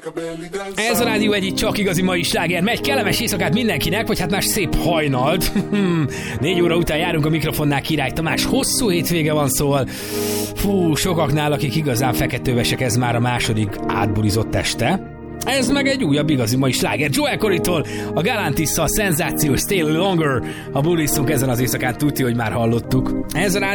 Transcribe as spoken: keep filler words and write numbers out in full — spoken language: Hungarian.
Ez a Rádió Egy, csak igazi mai sláger. Megy, kellemes éjszakát mindenkinek, vagy hát más szép hajnalt. Négy óra után járunk a mikrofonnál, Király Tamás. Hosszú hétvége van, szóval fú, sokaknál, akik igazán feketővesek, ez már a második átbulizott este. Ez meg egy újabb igazi mai sláger. Joel Corrytól, a Galantis-szal szenzációs Stay Longer. Ha bulizzunk ezen az éjszakán, tudja, hogy már hallottuk. Ez a